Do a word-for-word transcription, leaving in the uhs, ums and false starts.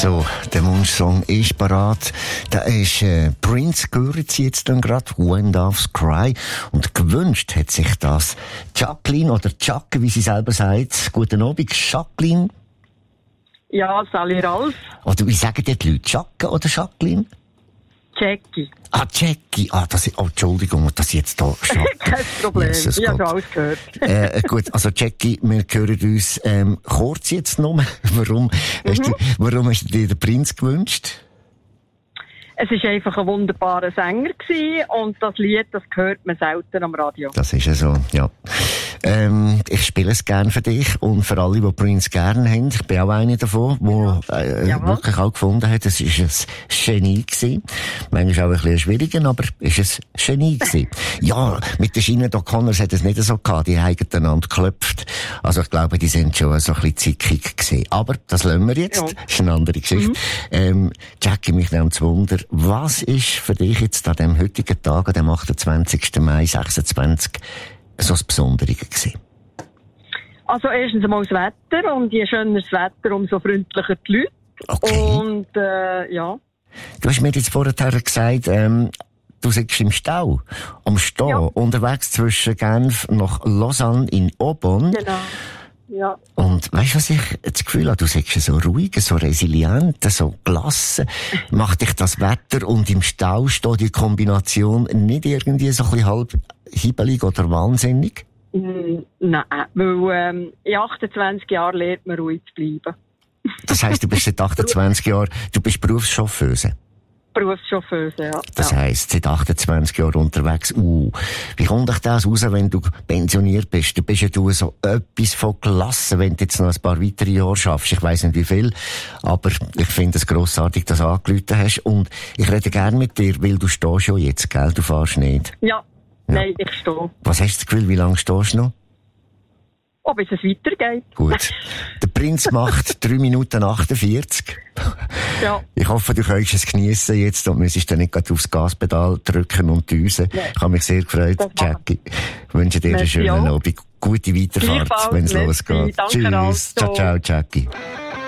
So, der Wunschsong ist parat. Da ist äh, Prince, gehört sie jetzt dann gerade, When Doves Cry. Und gewünscht hat sich das Jacqueline oder Jacque, wie sie selber sagt. Guten Abend, Jacqueline. Ja, Sally Ralf. Oder wie sagen die Leute, Jacque oder Jacqueline? Jackie. Ah, Jackie. Ah, das ist, oh, Entschuldigung, dass ich jetzt da Jacque. Kein Problem. Jesus ich habe Gott. schon alles gehört. äh, gut, also Jackie, wir hören uns ähm, kurz jetzt noch. Warum, mhm. hast du, warum hast du dir den Prinz gewünscht? Es war einfach ein wunderbarer Sänger gewesen und das Lied, das hört man selten am Radio. Das ist ja so, ja. Ähm, ich spiele es gerne für dich und für alle, die Prince gerne haben. Ich bin auch eine davon, die äh, wirklich auch gefunden hat, es ist ein Genie gewesen. Manchmal auch ein bisschen schwieriger, aber es ist ein Genie gewesen. Ja, mit den Sinead O'Connor hat es nicht so gehabt, die haben einander geklopft. Also ich glaube, die sind schon so ein bisschen zickig gewesen. Aber das lassen wir jetzt, ja. Das ist eine andere Geschichte. Mhm. Ähm, Jackie, mich nimmt Wunder, was ist für dich jetzt an dem heutigen Tag, an dem achtundzwanzigsten Mai sechsundzwanzig, so das Besondere gewesen? Also erstens einmal das Wetter und je schöner das Wetter, umso freundlicher die Leute. Okay. Und äh, ja. Du hast mir jetzt vorher gesagt, ähm, du sitzt im Stau, am Stehen, ja. Unterwegs zwischen Genf nach Lausanne in Aubonne. Genau. Ja. Und weißt du, was ich das Gefühl habe? Du sagst so ruhig, so resilient, so gelassen. Macht dich das Wetter und im Stau stehen, die Kombination nicht irgendwie so ein bisschen halb hibbelig oder wahnsinnig? Mm, nein, weil ähm, in achtundzwanzig Jahren lernt man ruhig zu bleiben. Das heisst, du bist seit achtundzwanzig Jahren, du bist Berufschauffeuse? Berufschauffeuse, ja. Das ja. heisst, seit achtundzwanzig Jahren unterwegs. Uh, wie kommt dich das raus, wenn du pensioniert bist? Du bist ja du so etwas von gelassen, wenn du jetzt noch ein paar weitere Jahre schaffst. Ich weiss nicht wie viel, aber ich finde es grossartig, dass du angerufen hast. Und ich rede gerne mit dir, weil du stehst schon jetzt, gell? Du fährst nicht. Ja, ja. Nein, ich stehe. Was hast du das Gefühl, wie lange stehst du noch? Oh, bis es weitergeht. Gut. Der Prinz macht drei Minuten achtundvierzig. Ja. Ich hoffe, du kannst es geniessen jetzt und müsstest dann nicht gerade aufs Gaspedal drücken und düsen. Ja. Ich habe mich sehr gefreut, Jackie. Ich wünsche dir einen schönen Abend. Gute Weiterfahrt, wenn es losgeht. Danke. Tschüss. Ciao, ciao, Jackie.